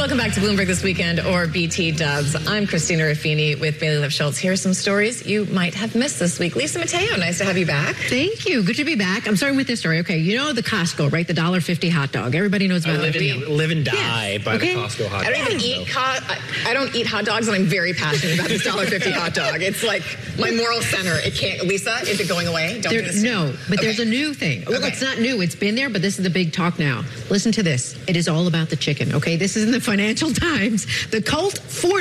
Welcome back to Bloomberg This Weekend, or BT Dubs. I'm Christina Ruffini with Bailey Lifshultz. Here are some stories you might have missed this week. Lisa Mateo, nice to have you back. Thank you. Good to be back. I'm starting with this story. Okay, you know the Costco, right? The $1.50 hot dog. Everybody knows about it. Live and die by the Costco hot dog. I don't eat hot dogs, and I'm very passionate about this $1.50 hot dog. It's like my moral center. It can't. Lisa, is it going away? Don't do this. No, but there's a new thing. Well, it's not new. It's been there, but this is the big talk now. Listen to this. It is all about the chicken. Okay, this is in the Financial Times. The cult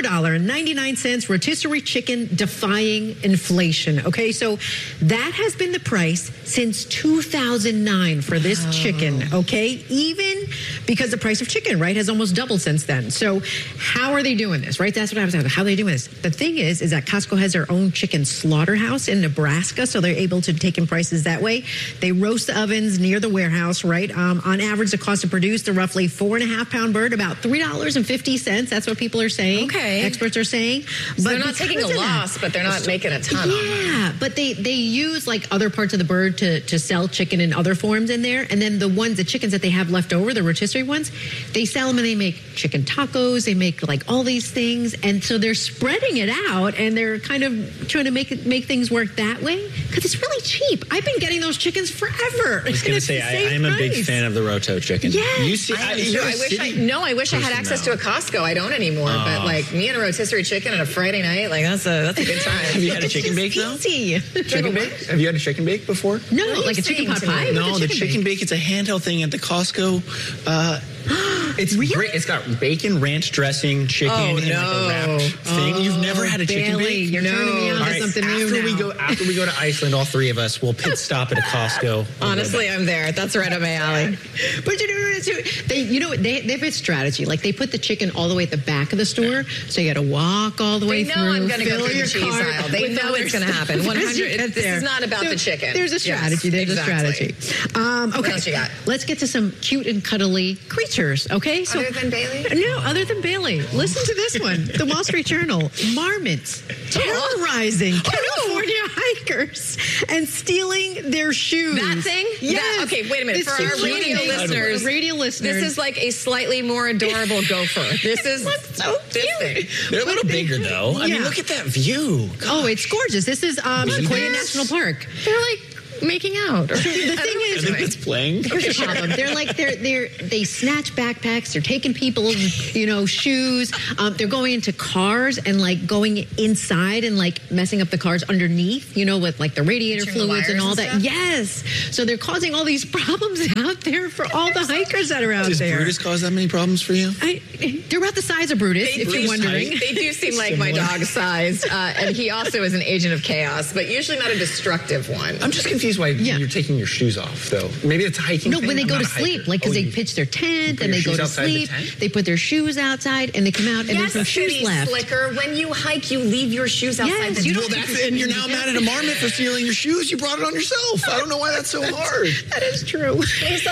$4.99 rotisserie chicken defying inflation. Okay, so that has been the price since 2009 for this chicken. Okay, even because the price of chicken, right, has almost doubled since then. So how are they doing this, right? That's what I was asking. How are they doing this? The thing is that Costco has their own chicken slaughterhouse in Nebraska, so they're able to take in prices that way. They roast the ovens near the warehouse, right? On average, the cost to produce the roughly 4.5-pound bird, about $3.50. That's what people are saying. Okay. Experts are saying. So they're not taking a loss, but they're not making a ton. Yeah, but they use like other parts of the bird to sell chicken in other forms in there. And then the chickens that they have left over, the rotisserie ones, they sell them and they make chicken tacos. They make like all these things. And so they're spreading it out and they're kind of trying to make things work that way because it's really cheap. I've been getting those chickens forever. I was going to say, I am a big fan of the Roto chicken. Yeah. I wish I had access to a Costco. I don't anymore, but like me and a rotisserie chicken on a Friday night, like that's a good time. Have you had a chicken bake though? Chicken bake? Have you had a chicken bake before? No, like a chicken pot pie? No, the chicken bake, it's a handheld thing at the Costco. It's great. It's got bacon, ranch dressing, chicken, and like a wrapped thing. You've never had a chicken bake? You're turning me on to something new now. After we go to Iceland, all three of us will pit stop at a Costco. Honestly, I'm there. That's right up my alley. But they have a strategy. Like they put the chicken all the way at the back of the store, so you got to walk all the way through. They know I'm going to go through the cheese aisle. They know it's going to happen. 100. This is not about the chicken. There's a strategy. There's a strategy. Okay, what else you got? Let's get to some cute and cuddly creatures. Okay, so other than Bailey? No, other than Bailey. Listen to this one. The Wall Street Journal. Marmots terrorizing California hikers and stealing their shoes. That thing? Yes. Okay, wait a minute. For our radio listeners, this is like a slightly more adorable gopher. This is so cute. They're a little bigger though. I mean, look at that view. Gosh. Oh, it's gorgeous. This is Sequoia National Park. They're like making out. The thing is, it's playing. Here's the problem. They snatch backpacks. They're taking people's, shoes. They're going into cars and like going inside and like messing up the cars underneath, with like the radiator fluids and all that. Yes. So they're causing all these problems out there for all the hikers that are out there. Does Brutus cause that many problems for you? They're about the size of Brutus, if you're wondering. They do seem like my dog's size, and he also is an agent of chaos, but usually not a destructive one. I'm just confused why you're taking your shoes off, though. Maybe it's a hiking thing. When they go to sleep, like because they pitch their tent and they go to sleep, they put their shoes outside and they come out and there's no shoes left. Slicker. When you hike, you leave your shoes outside. Yes, and you're now mad at a marmot for stealing your shoes. You brought it on yourself. I don't know why that's so hard. That is true.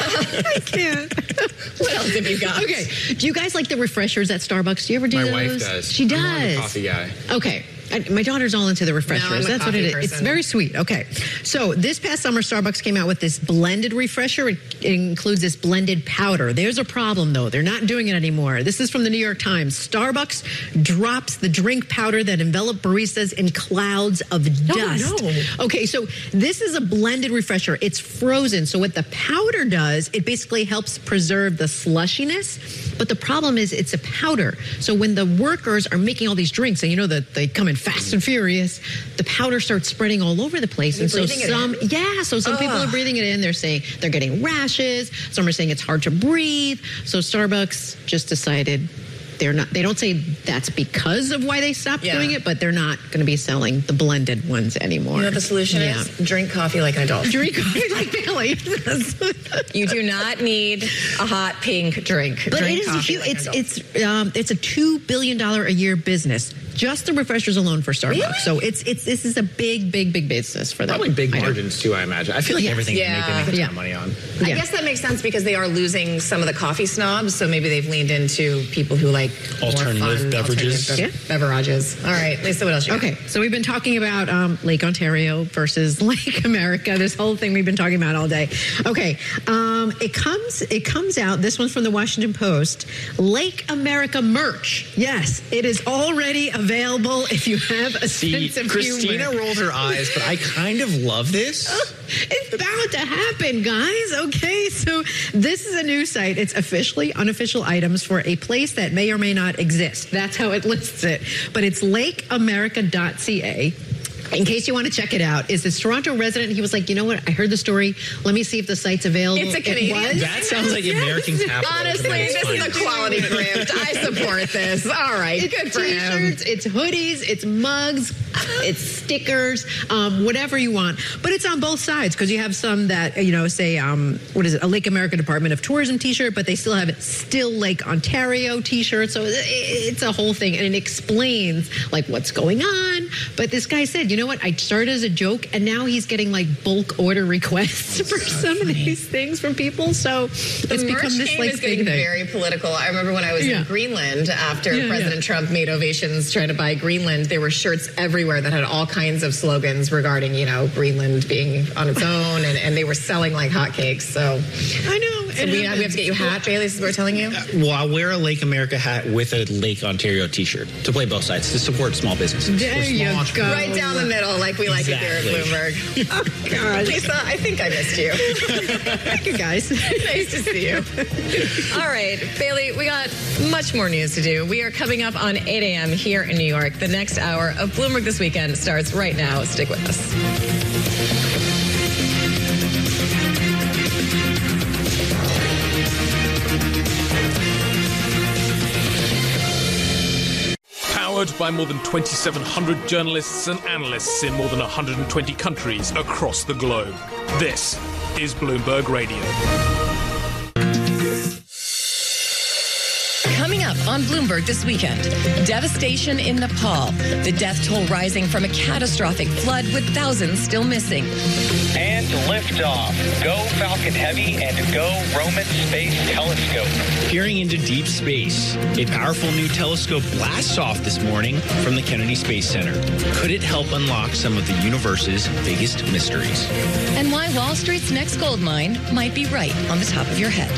I can't. What else have you got? Okay. Do you guys like the refreshers at Starbucks? Do you ever do those? My wife does. She does. I'm a coffee guy. Okay. My daughter's all into the refreshers. No, that's what it is. Person. It's very sweet. Okay. So this past summer, Starbucks came out with this blended refresher. It includes this blended powder. There's a problem, though. They're not doing it anymore. This is from the New York Times. Starbucks drops the drink powder that enveloped baristas in clouds of dust. No. Okay, so this is a blended refresher. It's frozen. So what the powder does, it basically helps preserve the slushiness. But the problem is it's a powder. So when the workers are making all these drinks, and that they come in fast and furious, the powder starts spreading all over the place. And so some people are breathing it in. They're saying they're getting rashes. Some are saying it's hard to breathe. So Starbucks just decided they don't say that's because of why they stopped doing it, but they're not going to be selling the blended ones anymore. You know what the solution is? Drink coffee like an adult. Drink coffee like Bailey. You do not need a hot pink drink. But Drink it is coffee huge. It's a $2 billion a year business. just the refreshers alone for Starbucks. Really? So this is a big business for them. Probably big margins too, I imagine. I feel like everything they make a ton of money on. I guess that makes sense because they are losing some of the coffee snobs, so maybe they've leaned into people who like alternative beverages. Beverages. All right, Lisa, what else you got? Okay, so we've been talking about Lake Ontario versus Lake America. This whole thing we've been talking about all day. Okay, it comes out. This one's from the Washington Post. Lake America merch. Yes, it is already available if you have a sense of Christina humor. rolled her eyes, but I kind of love this. It's bound to happen, guys. Okay, so this is a new site. It's officially unofficial items for a place that may or may not exist. That's how it lists it. But it's lakeamerica.ca. In case you want to check it out, is this Toronto resident. He was like, you know what? I heard the story. Let me see if the site's available. It's a Canadian. That sounds like American capital. Honestly, this is a quality print. I support this. All right, it's good for him. T-shirts, it's hoodies, it's mugs, it's stickers, whatever you want. But it's on both sides because you have some that, say, what is it, a Lake America Department of Tourism T-shirt, but they still have it Still Lake Ontario T-shirt. So it's a whole thing, and it explains like what's going on. But this guy said, you know what? I started as a joke, and now he's getting like bulk order requests for some of these things from people. So it's become this like is big getting thing. very political. I remember when I was in Greenland after President Trump made ovations trying to buy Greenland, there were shirts everywhere that had all kinds of slogans regarding, Greenland being on its own, and they were selling like hotcakes. So I know. So we have to get you a hat, Bailey, this is what we're telling you? Well, I'll wear a Lake America hat with a Lake Ontario T-shirt to play both sides, to support small businesses. There you go. Right down the middle, like we like it here at Bloomberg. Oh, gosh. Lisa, I think I missed you. Thank you, guys. Nice to see you. All right, Bailey, we got much more news to do. We are coming up on 8 a.m. here in New York. The next hour of Bloomberg This Weekend starts right now. Stick with us. Powered by more than 2,700 journalists and analysts in more than 120 countries across the globe. This is Bloomberg Radio. Coming up on Bloomberg This Weekend, devastation in Nepal, the death toll rising from a catastrophic flood with thousands still missing. And liftoff. Go Falcon Heavy and go Roman Space Telescope. Peering into deep space, a powerful new telescope blasts off this morning from the Kennedy Space Center. Could it help unlock some of the universe's biggest mysteries? And why Wall Street's next gold mine might be right on the top of your head.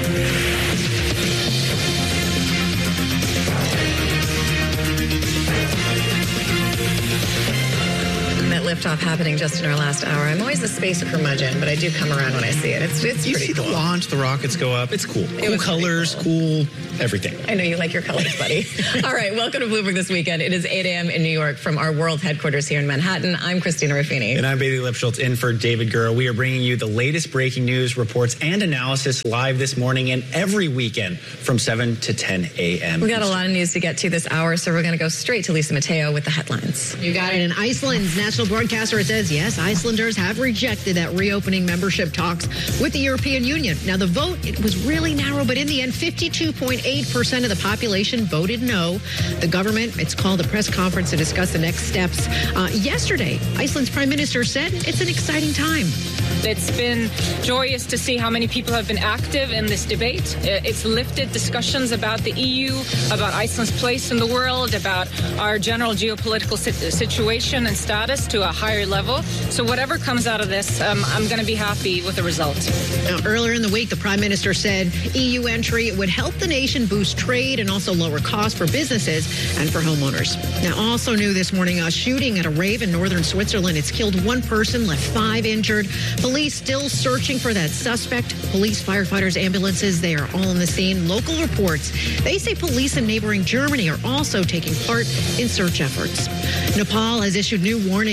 That liftoff happening just in our last hour. I'm always a space curmudgeon, but I do come around when I see it. It's You pretty see cool. the launch, the rockets go up. It's cool. Cool was colors, cool everything. I know you like your colors, buddy. All right, welcome to Bloomberg This Weekend. It is 8 a.m. in New York from our world headquarters here in Manhattan. I'm Christina Ruffini. And I'm Bailey Lipschultz in for David Gura. We are bringing you the latest breaking news, reports, and analysis live this morning and every weekend from 7 to 10 a.m. We got a lot of news to get to this hour, so we're going to go straight to Lisa Mateo with the headlines. You got it. And Iceland's national broadcaster says, yes, Icelanders have rejected that reopening membership talks with the European Union. Now, the vote, it was really narrow, but in the end, 52.8% of the population voted no. The government, it's called a press conference to discuss the next steps. Yesterday, Iceland's prime minister said it's an exciting time. It's been joyous to see how many people have been active in this debate. It's lifted discussions about the EU, about Iceland's place in the world, about our general geopolitical situation and status to a higher level. So whatever comes out of this, I'm going to be happy with the result. Now, earlier in the week, the prime minister said EU entry would help the nation boost trade and also lower costs for businesses and for homeowners. Now, also new this morning, a shooting at a rave in northern Switzerland. It's killed one person, left 5 injured. Police still searching for that suspect. Police, firefighters, ambulances, they are all on the scene. Local reports, they say police in neighboring Germany are also taking part in search efforts. Nepal has issued new warnings as water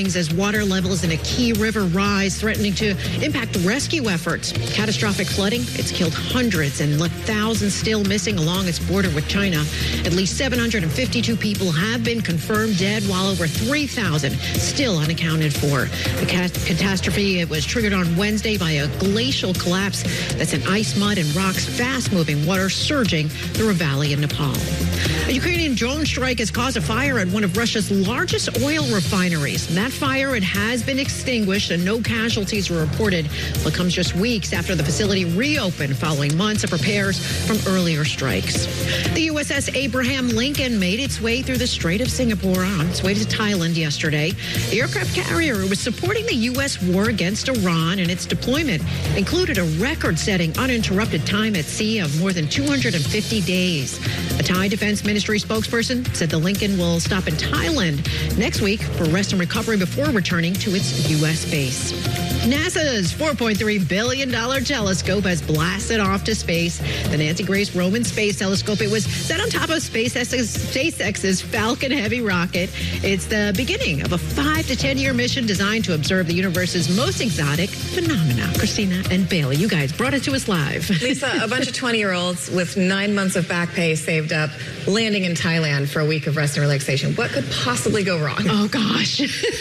water levels in a key river rise, threatening to impact rescue efforts. Catastrophic flooding, it's killed hundreds and left thousands still missing along its border with China. At least 752 people have been confirmed dead, while over 3,000 still unaccounted for. The catastrophe, it was triggered on Wednesday by a glacial collapse that's in ice, mud, and rocks, fast-moving water surging through a valley in Nepal. A Ukrainian drone strike has caused a fire at one of Russia's largest oil refineries. That fire, it has been extinguished and no casualties were reported, but comes just weeks after the facility reopened following months of repairs from earlier strikes. The USS Abraham Lincoln made its way through the Strait of Singapore on its way to Thailand yesterday. The aircraft carrier was supporting the U.S. war against Iran, and its deployment included a record-setting uninterrupted time at sea of more than 250 days. A Thai Defense Ministry spokesperson said the Lincoln will stop in Thailand next week for rest and recovery before returning to its U.S. base. NASA's $4.3 billion telescope has blasted off to space. The Nancy Grace Roman Space Telescope, it was set on top of SpaceX's Falcon Heavy rocket. It's the beginning of a 5 to 10 year mission designed to observe the universe's most exotic phenomena. Christina and Bailey, you guys brought it to us live. Lisa, a bunch of 20-year-olds with 9 months of back pay saved up, landing in Thailand for a week of rest and relaxation. What could possibly go wrong? Oh, gosh.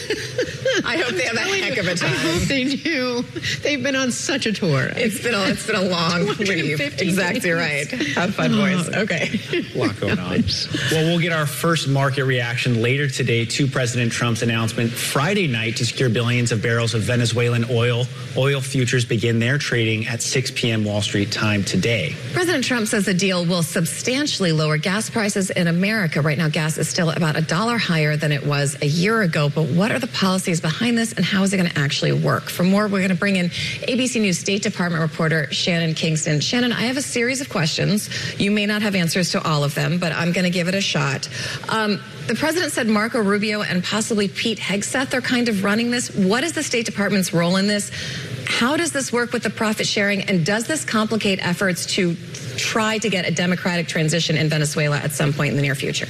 I hope they have a heck of a time. I hope they do. They've been on such a tour. It's been a long leave. Exactly right. Have fun, boys. Okay. A lot going on. Well, we'll get our first market reaction later today to President Trump's announcement Friday night to secure billions of barrels of Venezuelan oil. Oil futures begin their trading at 6 p.m. Wall Street time today. President Trump says the deal will substantially lower gas prices in America. Right now, gas is still about $1 higher than it was a year ago. But what are the policies behind this, and how is it going to actually work? For more, we're going to bring in ABC News State Department reporter Shannon Kingston. Shannon, I have a series of questions. You may not have answers to all of them, but I'm going to give it a shot. The president said Marco Rubio and possibly Pete Hegseth are kind of running this. What is the State Department's role in this? How does this work with the profit sharing? And does this complicate efforts to try to get a democratic transition in Venezuela at some point in the near future?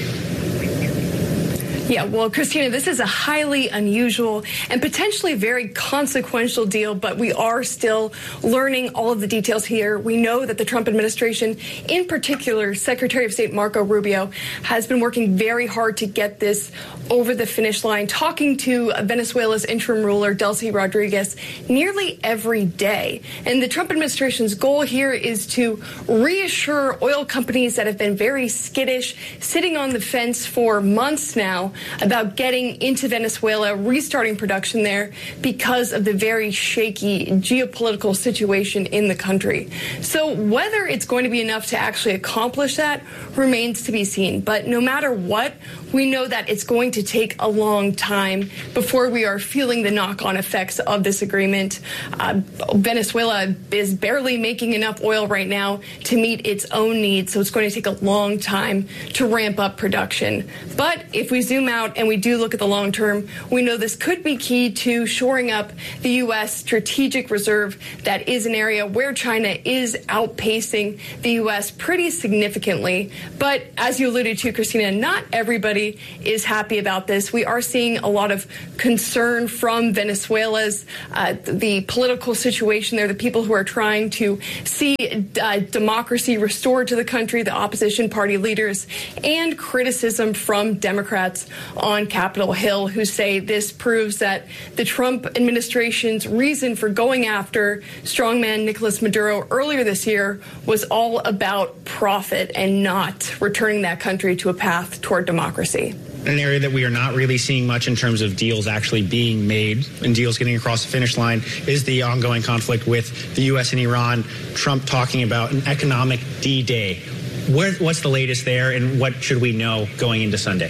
Yeah, well, Christina, this is a highly unusual and potentially very consequential deal, but we are still learning all of the details here. We know that the Trump administration, in particular, Secretary of State Marco Rubio, has been working very hard to get this over the finish line, talking to Venezuela's interim ruler, Delcy Rodriguez, nearly every day. And the Trump administration's goal here is to reassure oil companies that have been very skittish, sitting on the fence for months now, about getting into Venezuela, restarting production there because of the very shaky geopolitical situation in the country. So whether it's going to be enough to actually accomplish that remains to be seen. But no matter what, we know that it's going to take a long time before we are feeling the knock-on effects of this agreement. Venezuela is barely making enough oil right now to meet its own needs, so it's going to take a long time to ramp up production. But if we zoom out and we do look at the long term, we know this could be key to shoring up the U.S. strategic reserve. That is an area where China is outpacing the U.S. pretty significantly. But as you alluded to, Christina, not everybody is happy about this. We are seeing a lot of concern from Venezuela's the political situation there, the people who are trying to see democracy restored to the country, the opposition party leaders, and criticism from Democrats on Capitol Hill, who say this proves that the Trump administration's reason for going after strongman Nicolas Maduro earlier this year was all about profit and not returning that country to a path toward democracy. An area that we are not really seeing much in terms of deals actually being made and deals getting across the finish line is the ongoing conflict with the U.S. and Iran. Trump talking about an economic D-Day. What's the latest there, and what should we know going into Sunday?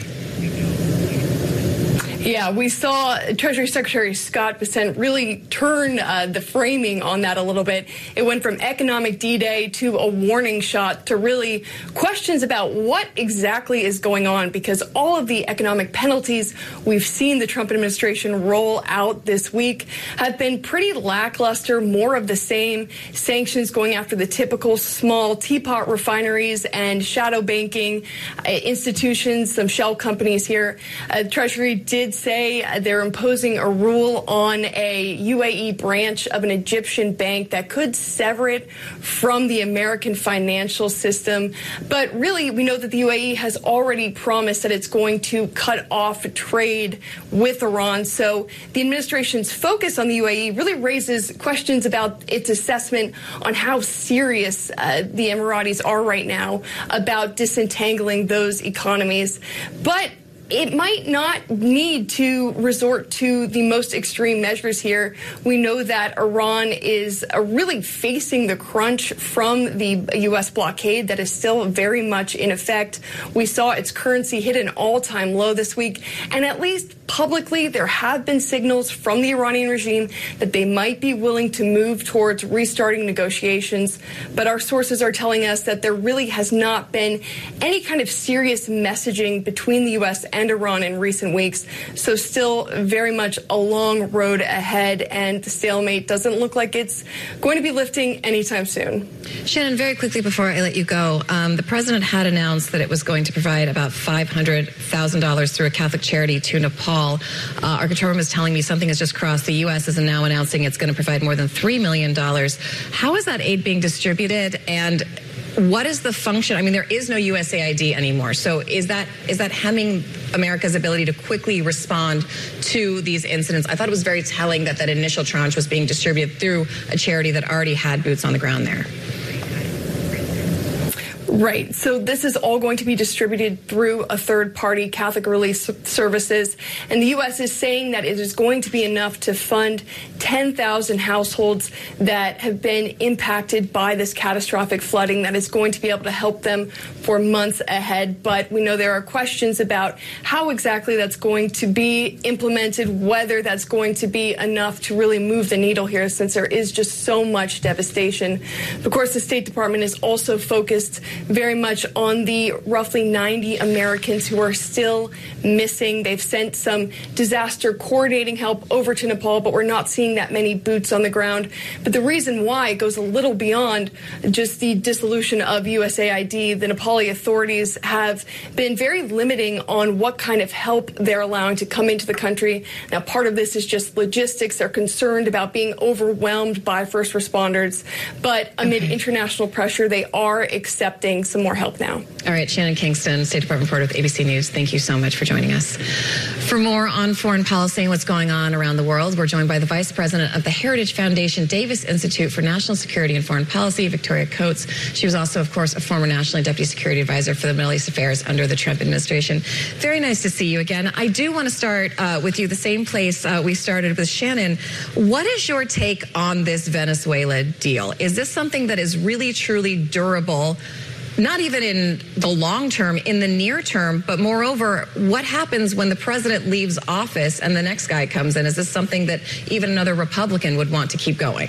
Yeah, we saw Treasury Secretary Scott Bessent really turn the framing on that a little bit. It went from economic D-Day to a warning shot to really questions about what exactly is going on, because all of the economic penalties we've seen the Trump administration roll out this week have been pretty lackluster, more of the same, sanctions going after the typical small teapot refineries and shadow banking institutions, some shell companies here. Treasury did did say they're imposing a rule on a UAE branch of an Egyptian bank that could sever it from the American financial system. But really, we know that the UAE has already promised that it's going to cut off trade with Iran. So the administration's focus on the UAE really raises questions about its assessment on how serious the Emiratis are right now about disentangling those economies. But it might not need to resort to the most extreme measures here. We know that Iran is really facing the crunch from the U.S. blockade that is still very much in effect. We saw its currency hit an all-time low this week, and at least publicly, there have been signals from the Iranian regime that they might be willing to move towards restarting negotiations. But our sources are telling us that there really has not been any kind of serious messaging between the U.S. and Iran in recent weeks. So still very much a long road ahead, and the stalemate doesn't look like it's going to be lifting anytime soon. Shannon, very quickly before I let you go, the president had announced that it was going to provide about $500,000 through a Catholic charity to Nepal. Our control room is telling me something has just crossed. The U.S. is now announcing it's going to provide more than $3 million. How is that aid being distributed, and what is the function? I mean, there is no USAID anymore. So is that hemming America's ability to quickly respond to these incidents? I thought it was very telling that that initial tranche was being distributed through a charity that already had boots on the ground there. Right. So this is all going to be distributed through a third-party, Catholic Relief Services. And the U.S. is saying that it is going to be enough to fund 10,000 households that have been impacted by this catastrophic flooding, that is going to be able to help them for months ahead. But we know there are questions about how exactly that's going to be implemented, whether that's going to be enough to really move the needle here, since there is just so much devastation. Of course, the State Department is also focused very much on the roughly 90 Americans who are still missing. They've sent some disaster coordinating help over to Nepal, but we're not seeing that many boots on the ground. But the reason why goes a little beyond just the dissolution of USAID. The Nepali authorities have been very limiting on what kind of help they're allowing to come into the country. Now, part of this is just logistics. They're concerned about being overwhelmed by first responders. But amid international pressure, they are accepting some more help now. All right, Shannon Kingston, State Department reporter with ABC News. Thank you so much for joining us. For more on foreign policy and what's going on around the world, we're joined by the Vice President of the Heritage Foundation Davis Institute for National Security and Foreign Policy, Victoria Coates. She was also, of course, a former National Deputy Security Advisor for the Middle East Affairs under the Trump administration. Very nice to see you again. I do want to start with you the same place we started with Shannon. What is your take on this Venezuela deal? Is this something that is really, truly durable? Not even in the long term, in the near term, but moreover, what happens when the president leaves office and the next guy comes in? Is this something that even another Republican would want to keep going?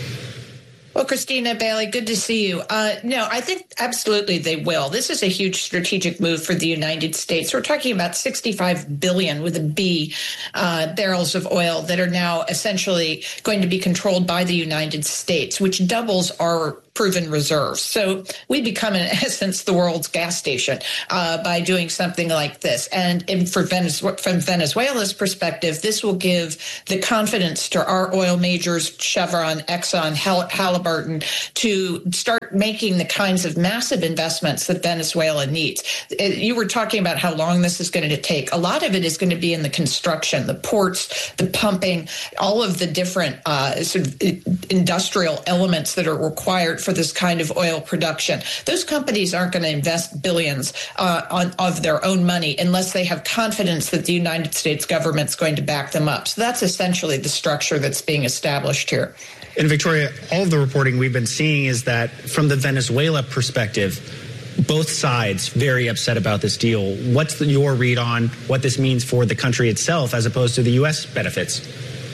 Well, Christina Bailey, good to see you. No, I think absolutely they will. This is a huge strategic move for the United States. We're talking about 65 billion with a B barrels of oil that are now essentially going to be controlled by the United States, which doubles our proven reserves. So we become, in essence, the world's gas station by doing something like this. And from Venezuela's perspective, this will give the confidence to our oil majors, Chevron, Exxon, Halliburton, to start making the kinds of massive investments that Venezuela needs. You were talking about how long this is going to take. A lot of it is going to be in the construction, the ports, the pumping, all of the different sort of industrial elements that are required for this kind of oil production. Those companies aren't going to invest billions of their own money unless they have confidence that the United States government's going to back them up. So that's essentially the structure that's being established here. And Victoria, all of the reporting we've been seeing is that from the Venezuela perspective, both sides very upset about this deal. What's your read on what this means for the country itself as opposed to the U.S. benefits?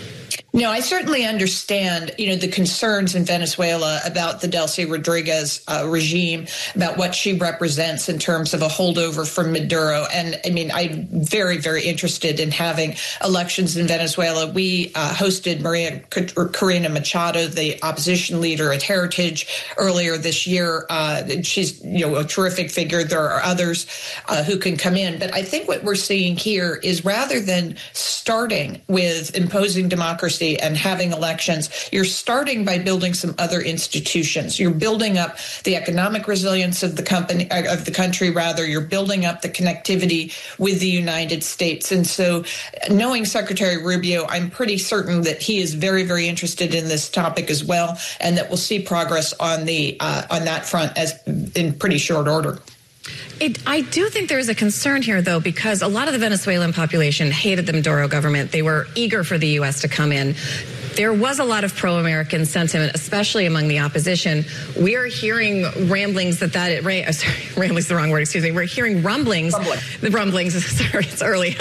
No, I certainly understand, the concerns in Venezuela about the Delcy Rodriguez regime, about what she represents in terms of a holdover from Maduro. And I'm very, very interested in having elections in Venezuela. We hosted Maria Corina Machado, the opposition leader at Heritage, earlier this year. She's, a terrific figure. There are others who can come in. But I think what we're seeing here is rather than starting with imposing democracy and having elections, you're starting by building some other institutions. You're building up the economic resilience of the country. You're building up the connectivity with the United States. And so, knowing Secretary Rubio, I'm pretty certain that he is very, very interested in this topic as well, and that we'll see progress on that front in pretty short order. I do think there is a concern here, though, because a lot of the Venezuelan population hated the Maduro government. They were eager for the U.S. to come in. There was a lot of pro-American sentiment, especially among the opposition. We are hearing ramblings rambling's the wrong word, excuse me. We're hearing rumblings. Sorry, it's early.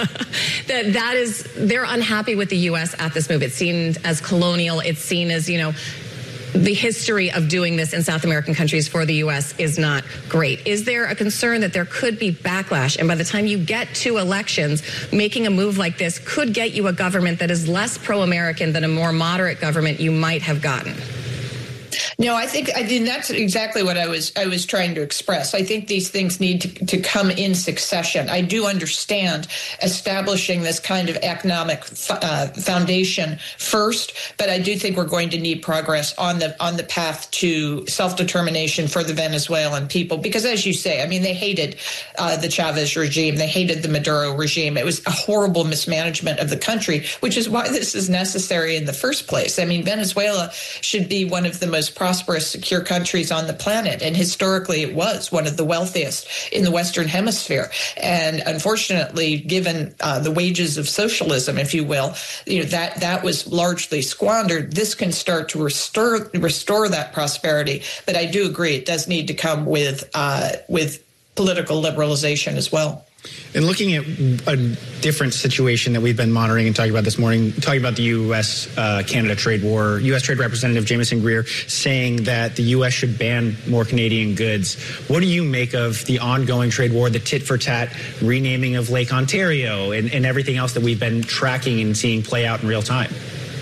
They're unhappy with the U.S. at this move. It's seen as colonial. It's seen as, the history of doing this in South American countries for the U.S. is not great. Is there a concern that there could be backlash? And by the time you get to elections, making a move like this could get you a government that is less pro-American than a more moderate government you might have gotten? No, I think that's exactly what I was trying to express. I think these things need to come in succession. I do understand establishing this kind of economic foundation first, but I do think we're going to need progress on the path to self-determination for the Venezuelan people. Because, as you say, they hated the Chavez regime. They hated the Maduro regime. It was a horrible mismanagement of the country, which is why this is necessary in the first place. Venezuela should be one of the most prosperous, secure countries on the planet. And historically, it was one of the wealthiest in the Western Hemisphere. And unfortunately, given the wages of socialism, if you will, that was largely squandered. This can start to restore that prosperity. But I do agree, it does need to come with political liberalization as well. And looking at a different situation that we've been monitoring and talking about this morning, talking about the U.S.-Canada trade war, U.S. Trade Representative Jameson Greer saying that the U.S. should ban more Canadian goods. What do you make of the ongoing trade war, the tit-for-tat renaming of Lake Ontario and everything else that we've been tracking and seeing play out in real time?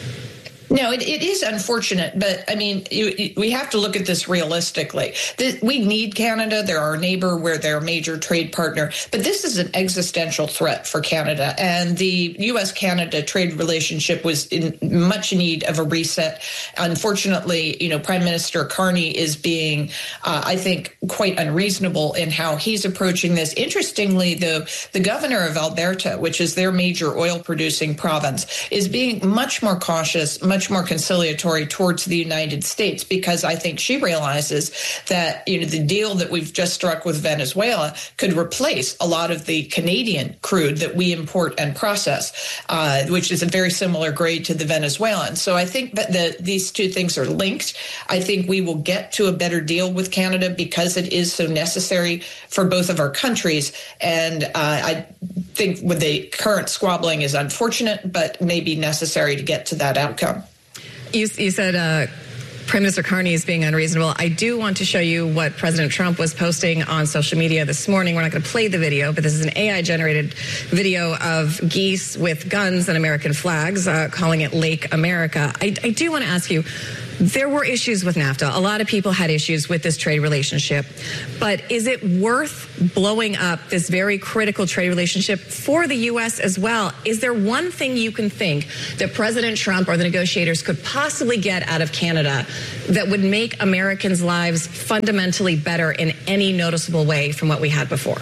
No, it is unfortunate, but we have to look at this realistically. We need Canada. They're our neighbor. They're a major trade partner. But this is an existential threat for Canada. And the U.S.-Canada trade relationship was in much need of a reset. Unfortunately, Prime Minister Carney is being, I think, quite unreasonable in how he's approaching this. Interestingly, though, the governor of Alberta, which is their major oil-producing province, is being much more cautious, much more conciliatory towards the United States, because I think she realizes that the deal that we've just struck with Venezuela could replace a lot of the Canadian crude that we import and process, which is a very similar grade to the Venezuelan. So I think that these two things are linked. I think we will get to a better deal with Canada because it is so necessary for both of our countries. And I think with the current squabbling is unfortunate, but may be necessary to get to that outcome. You said Prime Minister Carney is being unreasonable. I do want to show you what President Trump was posting on social media this morning. We're not going to play the video, but this is an AI-generated video of geese with guns and American flags, calling it Lake America. I do want to ask you, there were issues with NAFTA. A lot of people had issues with this trade relationship. But is it worth blowing up this very critical trade relationship for the U.S. as well? Is there one thing you can think that President Trump or the negotiators could possibly get out of Canada that would make Americans' lives fundamentally better in any noticeable way from what we had before?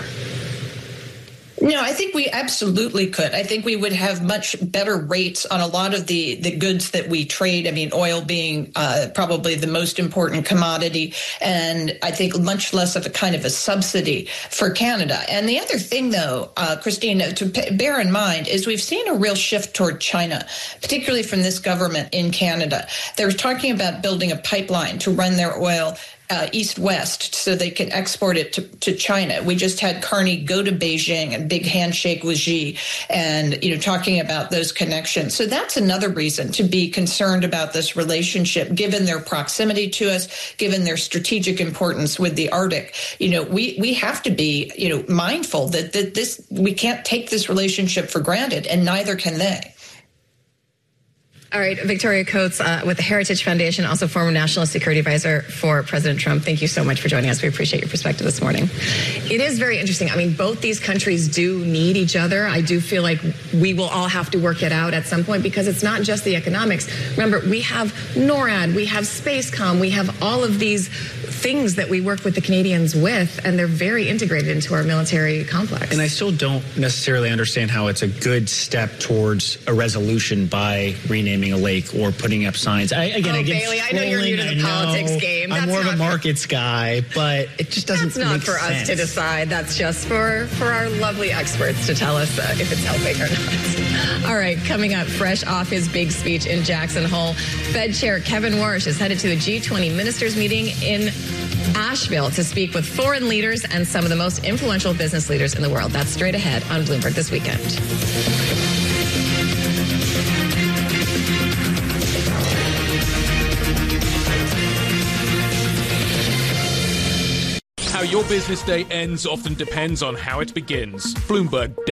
No, I think we absolutely could. I think we would have much better rates on a lot of the goods that we trade. Oil being probably the most important commodity, and I think much less of a kind of a subsidy for Canada. And the other thing, though, Christine, to bear in mind is we've seen a real shift toward China, particularly from this government in Canada. They're talking about building a pipeline to run their oil east-west so they can export it to China. We just had Carney go to Beijing and big handshake with Xi and, talking about those connections. So that's another reason to be concerned about this relationship, given their proximity to us, given their strategic importance with the Arctic. We have to be, mindful that this, we can't take this relationship for granted, and neither can they. All right, Victoria Coates with the Heritage Foundation, also former National Security Advisor for President Trump. Thank you so much for joining us. We appreciate your perspective this morning. It is very interesting. I mean, both these countries do need each other. I do feel like we will all have to work it out at some point because it's not just the economics. Remember, we have NORAD, we have SpaceCom, we have all of these things that we work with the Canadians with, and they're very integrated into our military complex. And I still don't necessarily understand how it's a good step towards a resolution by renaming a lake or putting up signs. Bailey, I know you're new to the politics game. I'm more of a markets guy, but it just doesn't make sense. That's not for us to decide. That's just for our lovely experts to tell us if it's helping or not. All right, coming up fresh off his big speech in Jackson Hole, Fed Chair Kevin Warsh is headed to a G20 ministers meeting in Asheville to speak with foreign leaders and some of the most influential business leaders in the world. That's straight ahead on Bloomberg This Weekend. How your business day ends often depends on how it begins. Bloomberg